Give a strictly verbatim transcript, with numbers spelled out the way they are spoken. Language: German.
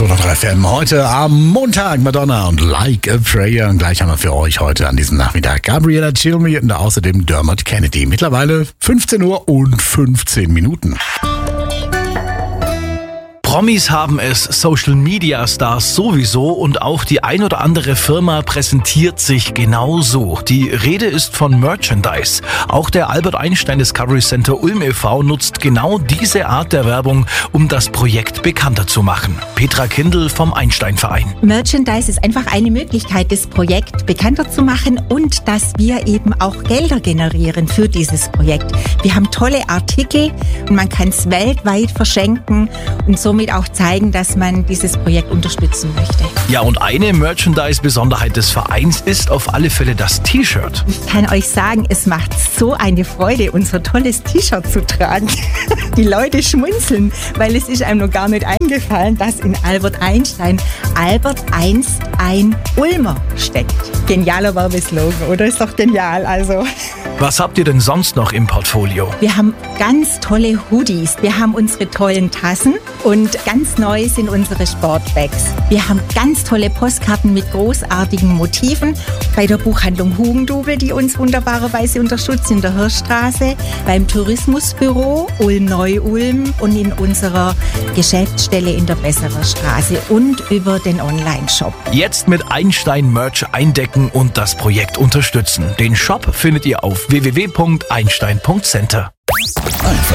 Donau F M heute am Montag, Madonna und Like a Prayer. Und gleich haben wir für euch heute an diesem Nachmittag Gabriella Cilmi und außerdem Dermot Kennedy. Mittlerweile fünfzehn Uhr und fünfzehn Minuten. Promis haben es, Social-Media-Stars sowieso und auch die ein oder andere Firma präsentiert sich genau so. Die Rede ist von Merchandise. Auch der Albert Einstein Discovery Center Ulm e V nutzt genau diese Art der Werbung, um das Projekt bekannter zu machen. Petra Kindl vom Einstein-Verein. Merchandise ist einfach eine Möglichkeit, das Projekt bekannter zu machen und dass wir eben auch Gelder generieren für dieses Projekt. Wir haben tolle Artikel und man kann es weltweit verschenken und somit auch zeigen, dass man dieses Projekt unterstützen möchte. Ja, und eine Merchandise-Besonderheit des Vereins ist auf alle Fälle das T-Shirt. Ich kann euch sagen, es macht so eine Freude, unser tolles T-Shirt zu tragen. Die Leute schmunzeln, weil es ist einem noch gar nicht eingefallen, dass in Albert Einstein Albert einst ein Ulmer steckt. Genialer Werbeslogan, oder? Ist doch genial, also. Was habt ihr denn sonst noch im Portfolio? Wir haben ganz tolle Hoodies, wir haben unsere tollen Tassen und ganz neu sind unsere Sportbags. Wir haben ganz tolle Postkarten mit großartigen Motiven bei der Buchhandlung Hugendubel, die uns wunderbarerweise unterstützt in der Hirschstraße, beim Tourismusbüro Ulm-Neu-Ulm und in unserer Geschäftsstelle in der Besserer Straße und über den Online-Shop. Jetzt mit Einstein Merch eindecken und das Projekt unterstützen. Den Shop findet ihr auf w w w punkt einstein punkt center. Einfach